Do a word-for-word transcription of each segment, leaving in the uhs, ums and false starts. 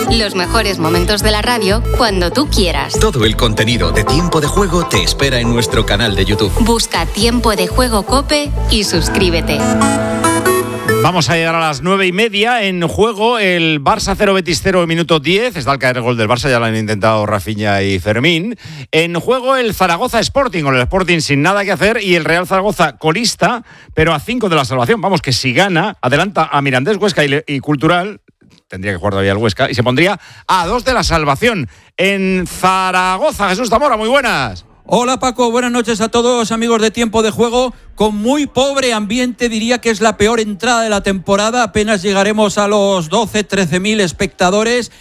Los mejores momentos de la radio cuando tú quieras. Todo el contenido de Tiempo de Juego te espera en nuestro canal de YouTube. Busca Tiempo de Juego COPE y suscríbete. Vamos a llegar a las nueve y media. En juego el Barça cero, Betis cero, minuto diez. Está al caer el gol del Barça, ya lo han intentado Rafinha y Fermín. En juego el Zaragoza Sporting, con el Sporting sin nada que hacer, y el Real Zaragoza colista, pero a cinco de la salvación. Vamos, que si gana, adelanta a Mirandés, Huesca y, y Cultural. Tendría que jugar todavía el Huesca y se pondría a dos de la salvación. En Zaragoza, Jesús Zamora, muy buenas. Hola Paco, buenas noches a todos amigos de Tiempo de Juego. Con muy pobre ambiente, diría que es la peor entrada de la temporada. Apenas llegaremos a los doce, trece mil espectadores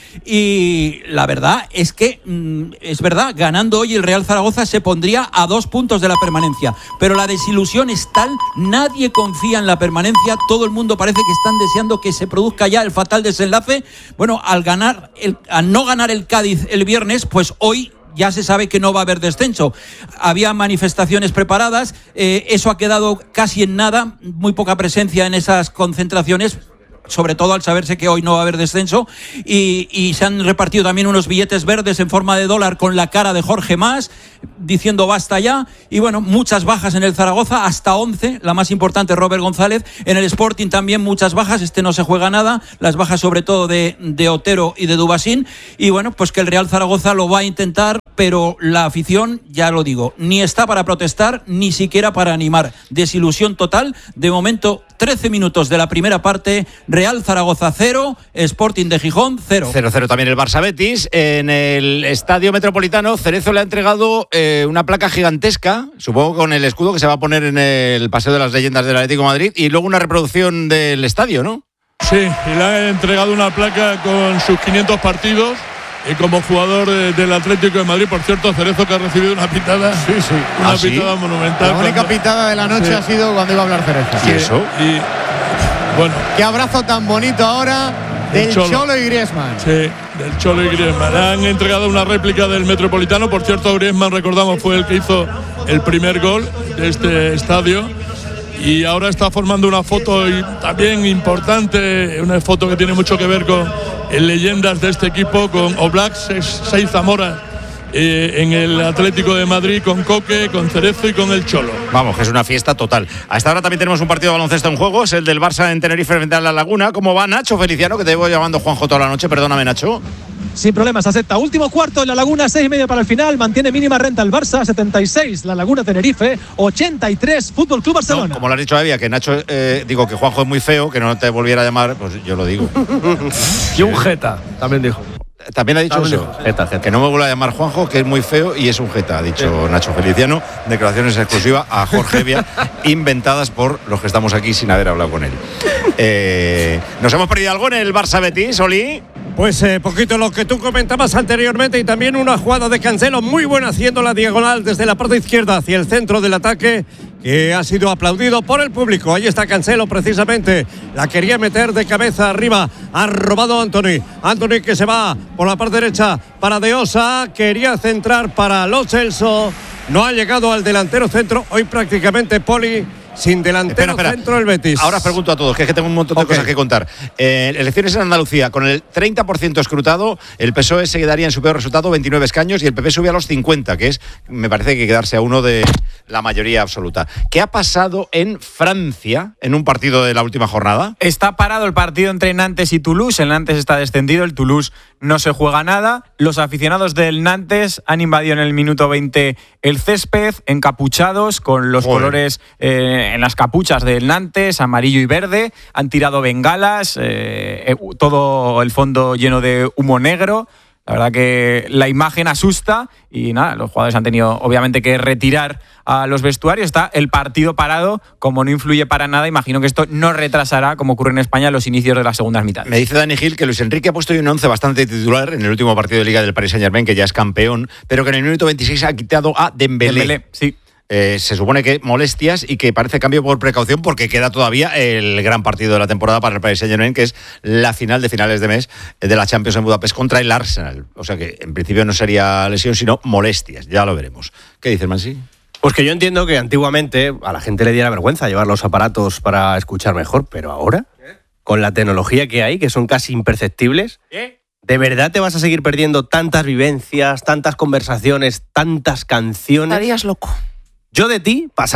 y la verdad es que, mmm, es verdad, ganando hoy el Real Zaragoza se pondría a dos puntos de la permanencia. Pero la desilusión es tal, nadie confía en la permanencia, todo el mundo parece que están deseando que se produzca ya el fatal desenlace. Bueno, al ganar, el, al no ganar el Cádiz el viernes, pues hoy ya se sabe que no va a haber descenso. Había manifestaciones preparadas, eh, eso ha quedado casi en nada, muy poca presencia en esas concentraciones, sobre todo al saberse que hoy no va a haber descenso, y, y se han repartido también unos billetes verdes en forma de dólar con la cara de Jorge Mas, diciendo basta ya, y bueno, muchas bajas en el Zaragoza, hasta once, la más importante Robert González. En el Sporting también muchas bajas, este no se juega nada, las bajas sobre todo de, de Otero y de Dubasín, y bueno, pues que el Real Zaragoza lo va a intentar, pero la afición, ya lo digo, ni está para protestar, ni siquiera para animar. Desilusión total. De momento, trece minutos de la primera parte, Real Zaragoza cero, Sporting de Gijón cero. cero cero también el Barça Betis. En el Estadio Metropolitano, Cerezo le ha entregado eh, una placa gigantesca, supongo con el escudo que se va a poner en el Paseo de las Leyendas del Atlético de Madrid, y luego una reproducción del estadio, ¿no? Sí, y le ha entregado una placa con sus quinientos partidos. Y como jugador de, del Atlético de Madrid, por cierto, Cerezo, que ha recibido una pitada, sí, sí, una ¿Ah, pitada sí? monumental. La única cuando, pitada de la noche sí. ha sido cuando iba a hablar Cerezo. ¿Y eso? Y, bueno. Qué abrazo tan bonito ahora del Cholo. Cholo y Griezmann. Sí, del Cholo y Griezmann. Le han entregado una réplica del Metropolitano. Por cierto, Griezmann, recordamos, fue el que hizo el primer gol de este estadio. Y ahora está formando una foto también importante, una foto que tiene mucho que ver con leyendas de este equipo, con Oblak, seis, seis Zamora eh, en el Atlético de Madrid, con Coque, con Cerezo y con el Cholo. Vamos, que es una fiesta total. A esta hora también tenemos un partido de baloncesto en juego, es el del Barça en Tenerife frente a La Laguna. ¿Cómo va Nacho Feliciano, que te llevo llamando Juanjo toda la noche? Perdóname, Nacho. Sin problemas, acepta. Último cuarto en La Laguna, seis y medio para el final. Mantiene mínima renta el Barça, setenta y seis. La Laguna Tenerife, ochenta y tres. Fútbol Club Barcelona. No, como lo has dicho todavía, que Nacho, eh, digo que Juanjo es muy feo, que no te volviera a llamar, pues yo lo digo. Y un jeta, también dijo. También ha dicho También eso. dijo. Jeta, jeta. Que no me vuelva a llamar Juanjo, que es muy feo y es un jeta, ha dicho sí. Nacho Feliciano. Declaraciones exclusivas a Jorge Evia, inventadas por los que estamos aquí sin haber hablado con él. Eh, ¿Nos hemos perdido algo en el Barça Betis, Oli? Pues eh, poquito lo que tú comentabas anteriormente, y también una jugada de Cancelo muy buena haciendo la diagonal desde la parte izquierda hacia el centro del ataque, que ha sido aplaudido por el público. Ahí está Cancelo precisamente, la quería meter de cabeza arriba, ha robado Anthony, Anthony que se va por la parte derecha para De Osa, quería centrar para Lo Celso, no ha llegado al delantero centro, hoy prácticamente Poli sin delantero espera, espera. centro del Betis. Ahora os pregunto a todos, que es que tengo un montón de okay. cosas que contar. Eh, elecciones en Andalucía, con el treinta por ciento escrutado, el P S O E se quedaría en su peor resultado, veintinueve escaños, y el P P sube a los cincuenta, que es, me parece que quedarse a uno de la mayoría absoluta. ¿Qué ha pasado en Francia en un partido de la última jornada? Está parado el partido entre Nantes y Toulouse. El Nantes está descendido, el Toulouse no se juega nada. Los aficionados del Nantes han invadido en el minuto veinte el césped, encapuchados con los Joder. colores eh, en las capuchas del Nantes, amarillo y verde. Han tirado bengalas, eh, todo el fondo lleno de humo negro. La verdad que la imagen asusta y nada, los jugadores han tenido obviamente que retirar a los vestuarios. Está el partido parado, como no influye para nada, imagino que esto no retrasará, como ocurre en España, los inicios de las segundas mitades. Me dice Dani Gil que Luis Enrique ha puesto hoy un once bastante titular en el último partido de Liga del Paris Saint-Germain, que ya es campeón, pero que en el minuto veintiséis ha quitado a Dembélé. Dembélé, sí. Eh, se supone que molestias y que parece cambio por precaución, porque queda todavía el gran partido de la temporada para el Paris Saint-Germain, que es la final de finales de mes de la Champions en Budapest contra el Arsenal. O sea que en principio no sería lesión, sino molestias. Ya lo veremos. ¿Qué dices, Mansi? Pues que yo entiendo que antiguamente a la gente le diera vergüenza llevar los aparatos para escuchar mejor, pero ahora, con la tecnología que hay, que son casi imperceptibles, ¿Eh? ¿De verdad te vas a seguir perdiendo tantas vivencias, tantas conversaciones, tantas canciones? Estarías loco. Yo de ti pasaría.